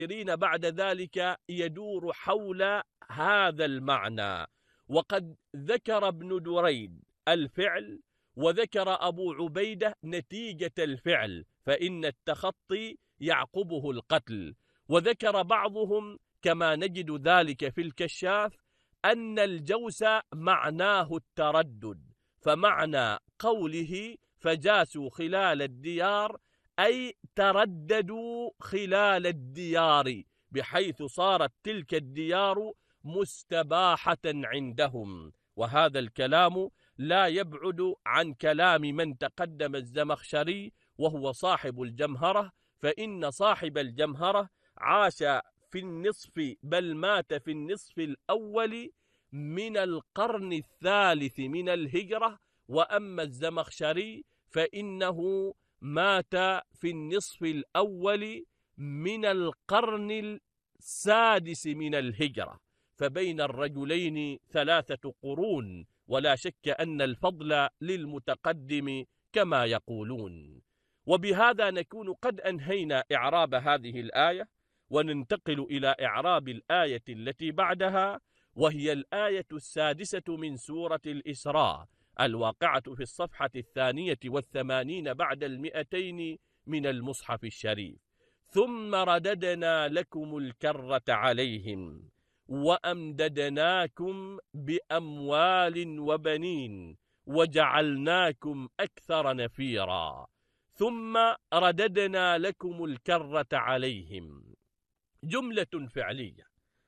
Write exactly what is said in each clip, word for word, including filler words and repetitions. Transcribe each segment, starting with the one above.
بعد ذلك يدور حول هذا المعنى. وقد ذكر ابن دريد الفعل، وذكر أبو عبيدة نتيجة الفعل، فإن التخطي يعقبه القتل. وذكر بعضهم كما نجد ذلك في الكشاف أن الجوس معناه التردد، فمعنى قوله فجاسوا خلال الديار أي ترددوا خلال الديار، بحيث صارت تلك الديار مستباحة عندهم. وهذا الكلام لا يبعد عن كلام من تقدم الزمخشري وهو صاحب الجمهرة، فإن صاحب الجمهرة عاش في النصف بل مات في النصف الأول من القرن الثالث من الهجرة، وأما الزمخشري فإنه مات في النصف الأول من القرن السادس من الهجرة، فبين الرجلين ثلاثة قرون، ولا شك أن الفضل للمتقدم كما يقولون. وبهذا نكون قد أنهينا إعراب هذه الآية، وننتقل إلى إعراب الآية التي بعدها، وهي الآية السادسة من سورة الإسراء، الواقعة في الصفحة الثانية والثمانين بعد المئتين من المصحف الشريف. ثم رددنا لكم الكرة عليهم وأمددناكم بأموال وبنين وجعلناكم أكثر نفيرا. ثم رددنا لكم الكرة عليهم، جملة فعلية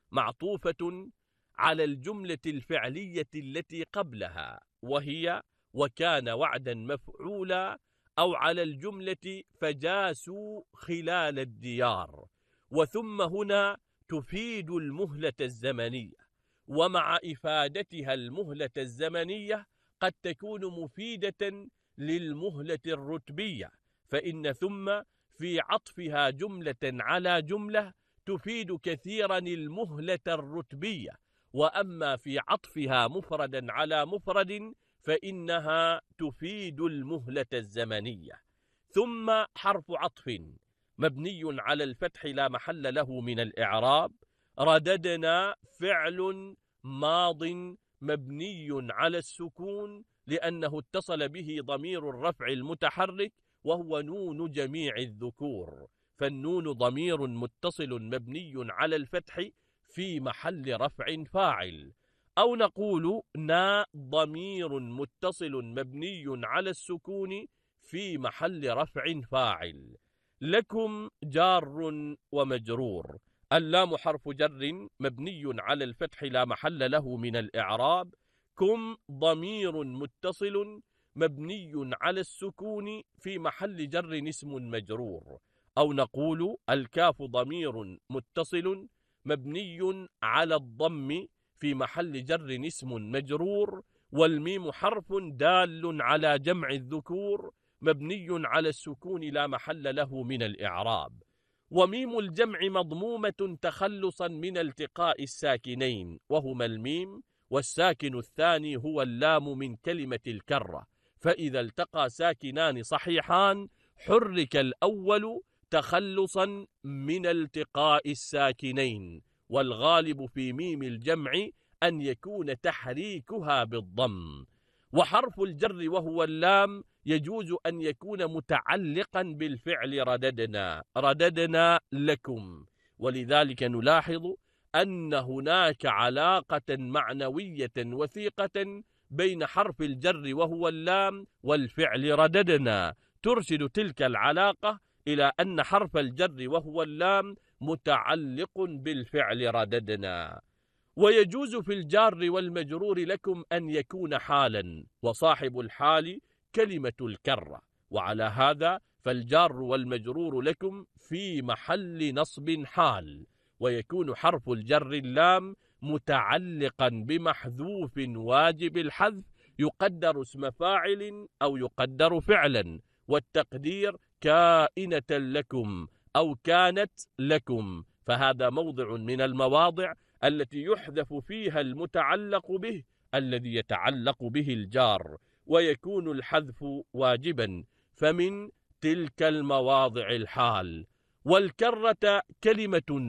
معطوفة على الجملة الفعلية التي قبلها، وهي وكان وعدا مفعولا، أو على الجملة فجاسوا خلال الديار. وثم هنا تفيد المهلة الزمنية، ومع إفادتها المهلة الزمنية قد تكون مفيدة للمهلة الرتبية، فإن ثم في عطفها جملة على جملة تفيد كثيرا المهلة الرتبية، وأما في عطفها مفردا على مفرد فإنها تفيد المهلة الزمنية. ثم حرف عطف مبني على الفتح لا محل له من الإعراب. رددنا فعل ماض مبني على السكون لأنه اتصل به ضمير الرفع المتحرك وهو نون جميع الذكور، فالنون ضمير متصل مبني على الفتح في محل رفع فاعل. أو نقول نا ضمير متصل مبني على السكون في محل رفع فاعل. لكم جار ومجرور، اللام حرف جر مبني على الفتح لا محل له من الإعراب. كم ضمير متصل مبني على السكون في محل جر اسم مجرور. أو نقول الكاف ضمير متصل مبني على الضم في محل جر اسم مجرور. والميم حرف دال على جمع الذكور مبني على السكون لا محل له من الإعراب. وميم الجمع مضمومة تخلصا من التقاء الساكنين وهما الميم، والساكن الثاني هو اللام من كلمة الكرة، فإذا التقى ساكنان صحيحان حرك الأول تخلصا من التقاء الساكنين، والغالب في ميم الجمع أن يكون تحريكها بالضم. وحرف الجر وهو اللام يجوز أن يكون متعلقا بالفعل رددنا رددنا لكم، ولذلك نلاحظ أن هناك علاقة معنوية وثيقة بين حرف الجر وهو اللام والفعل رددنا، ترشد تلك العلاقة إلى أن حرف الجر وهو اللام متعلق بالفعل رددنا. ويجوز في الجار والمجرور لكم أن يكون حالا، وصاحب الحال كلمة الكرة، وعلى هذا فالجار والمجرور لكم في محل نصب حال، ويكون حرف الجر اللام متعلقا بمحذوف واجب الحذف يقدر اسم فاعل أو يقدر فعلا، والتقدير كائنة لكم أو كانت لكم، فهذا موضع من المواضع التي يحذف فيها المتعلق به الذي يتعلق به الجار، ويكون الحذف واجبا، فمن تلك المواضع الحال. والكرة كلمة